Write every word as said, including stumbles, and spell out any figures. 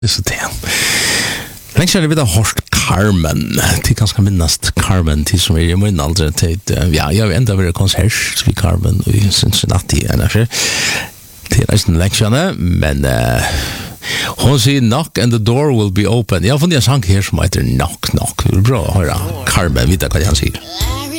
Så det. Länge sedan vi har hört Carmen. Till ganska minnast Carmen till som är i min ålder till ja, jag vet inte vad det konsert vid Carmen i Cincinnati annars. Till nästan länge sedan men uh, hon säger knock and the door will be open. Jag har funnit en sång här som heter Knock Knock. Det är bra att höra Carmen, vet du vad han säger?